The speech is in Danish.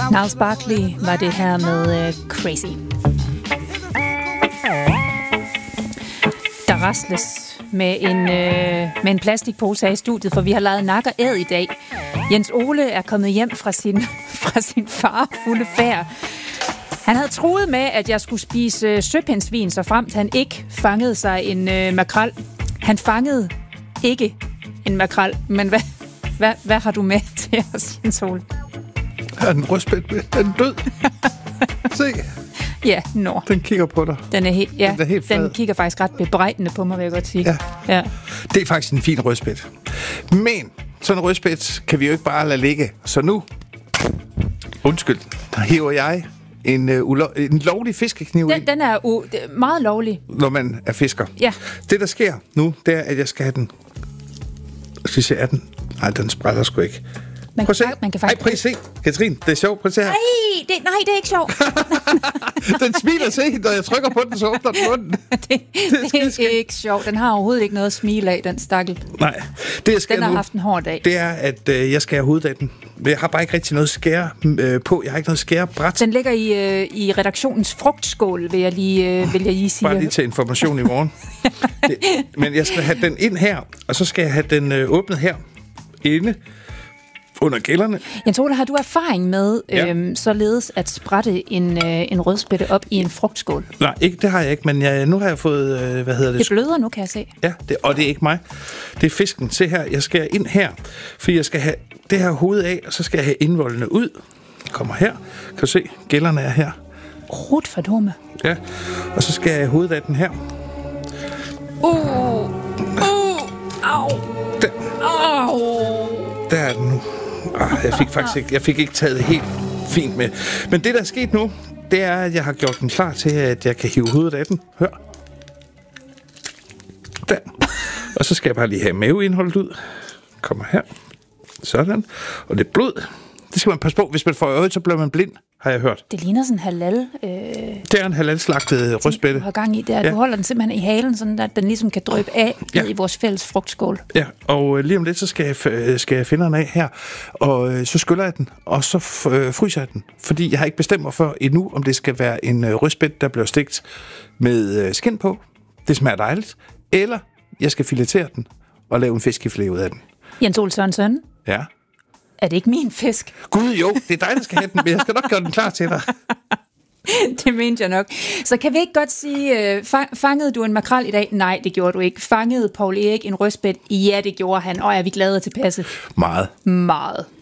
Gnarls Barkley var det her med Crazy. Der rasles med en plastikpose her i studiet, for vi har lavet nak og æd i dag. Jens Ole er kommet hjem fra sin far fulde færd. Han havde troet med, at jeg skulle spise søpindsvin, så fremt han ikke fangede sig en makrel. Han fangede ikke en makrel, men hvad har du med til os, Jens Ole? Her er den rødspæt med. Den er død. Se. Ja, Den kigger på dig. Den er helt flad. Den kigger faktisk ret bebrejdende på mig, vil jeg godt sige. Ja. Det er faktisk en fin rødspæt. Men sådan en rødspæt kan vi jo ikke bare lade ligge. Så nu, der hiver jeg en lovlig fiskekniv i. Den er meget lovlig. Når man er fisker. Ja. Det, der sker nu, det er, at jeg skal have den. Skal vi se, er den? Nej, den sprætter sgu ikke. Prøv at se. Prøv at se. Katrine, det er sjovt. Prøv at se her. Nej, det er ikke sjovt. Den smiler til, når jeg trykker på den, så åbner den munden. det er ikke sjovt. Den har overhovedet ikke noget at smile af, den stakkel. Nej. Det, jeg skal den har nu, haft en hård dag. Det er, at jeg skal have hovedet af den. Jeg har bare ikke rigtig noget skære på. Jeg har ikke noget skærebræt. Den ligger i redaktionens frugtskål, vil jeg lige sige. Bare lige til information i morgen. Men jeg skal have den ind her, og så skal jeg have den åbnet her inde under gælderne. Jens Ole, har du erfaring med således at sprætte en rødspætte op i en frugtskål? Nej, det har jeg ikke, men nu har jeg fået, Det bløder nu, kan jeg se. Ja, og det er ikke mig. Det er fisken. Se her, jeg skal ind her, for jeg skal have det her hoved af, og så skal jeg have indvoldene ud. Jeg kommer her. Kan du se, gælderne er her. Rut for dumme. Ja, og så skal jeg have hovedet af den her. Au. Der er den nu. Jeg fik ikke taget det helt fint med. Men det, der er sket nu, det er, at jeg har gjort den klar til, at jeg kan hive hovedet af den. Hør. Der. Og så skal jeg bare lige have maveindholdet ud. Kommer her. Sådan. Og det blod. Det skal man passe på. Hvis man får øjet, så bliver man blind, har jeg hørt. Det ligner sådan en halal. Det er en halalslagtet rødspætte. Du har gang i det. Du holder den simpelthen i halen, sådan at den ligesom kan dryppe af i vores fælles frugtskål. Ja, og lige om lidt, så skal jeg finde den af her. Og så skyller jeg den, og så fryser jeg den. Fordi jeg har ikke bestemt mig for endnu, om det skal være en rødspætte, der bliver stegt med skind på. Det smager dejligt. Eller jeg skal filetere den og lave en fiskefilet ud af den. Jens Ole Sørensen? Ja. Er det ikke min fisk? Gud jo, det er dig, der skal have den, men jeg skal nok gøre den klar til dig. Det mente jeg nok. Så kan vi ikke godt sige, fangede du en makrel i dag? Nej, det gjorde du ikke. Fangede Poul Erik en rødspætte? Ja, det gjorde han. Og er vi glade og tilpasse? Meget. Meget.